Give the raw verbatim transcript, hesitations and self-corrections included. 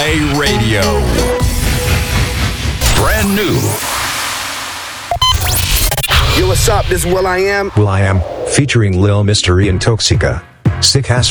Play Radio. Brand new. Yo, what's up? This is Will I Am. Will I Am, featuring Lil Mystery and Toxica. Sick ass